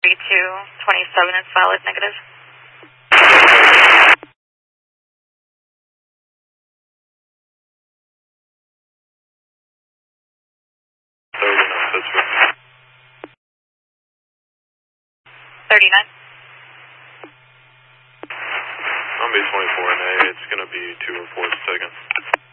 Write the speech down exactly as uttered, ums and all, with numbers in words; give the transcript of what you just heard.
three two twenty-seven is valid, negative. thirty-nine, Pittsburgh. thirty-nine. On B twenty-four and A, it's going to be two oh four seconds.